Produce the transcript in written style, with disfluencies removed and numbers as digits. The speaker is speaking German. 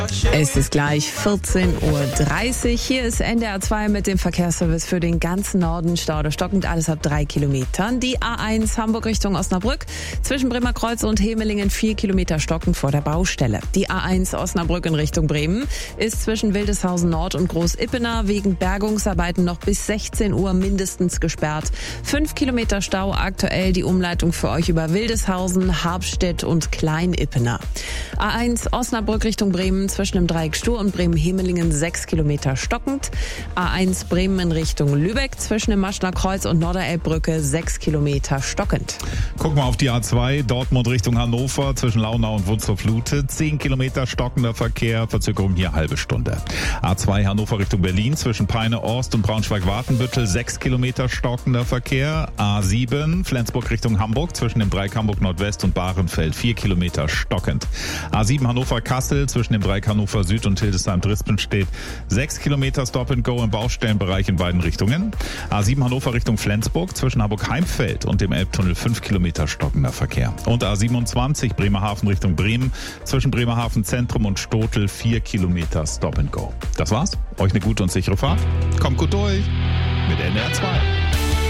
Es ist gleich 14:30 Uhr. Hier ist NDR 2 mit dem Verkehrsservice für den ganzen Norden. Stau oder stockend, alles ab 3 Kilometern. Die A1 Hamburg Richtung Osnabrück. Zwischen Bremerkreuz und Hemelingen 4 Kilometer stockend vor der Baustelle. Die A1 Osnabrück in Richtung Bremen ist zwischen Wildeshausen Nord und Groß-Ippener wegen Bergungsarbeiten noch bis 16 Uhr mindestens gesperrt. 5 Kilometer Stau aktuell, die Umleitung für euch über Wildeshausen, Habstedt und Klein-Ippener. A1 Osnabrück Richtung Bremen zwischen dem Dreieck Stur und Bremen-Hemelingen 6 Kilometer stockend. A1 Bremen in Richtung Lübeck zwischen dem Maschner Kreuz und Norderelbbrücke 6 Kilometer stockend. Gucken wir auf die A2 Dortmund Richtung Hannover zwischen Launau und Wunstorf-Lute 10 Kilometer stockender Verkehr, Verzögerung hier halbe Stunde. A2 Hannover Richtung Berlin zwischen Peine-Orst und Braunschweig-Wartenbüttel 6 Kilometer stockender Verkehr. A7 Flensburg Richtung Hamburg zwischen dem Dreieck Hamburg Nordwest und Bahrenfeld 4 Kilometer stockend. A7 Hannover-Kassel zwischen dem Dreieck Hannover Süd und Hildesheim-Drispen steht 6 Kilometer Stop-and-Go im Baustellenbereich in beiden Richtungen. A7 Hannover Richtung Flensburg zwischen Hamburg-Heimfeld und dem Elbtunnel 5 Kilometer stockender Verkehr. Und A27 Bremerhaven Richtung Bremen zwischen Bremerhaven Zentrum und Stotel 4 Kilometer Stop-and-Go. Das war's. Euch eine gute und sichere Fahrt. Kommt gut durch mit NDR 2.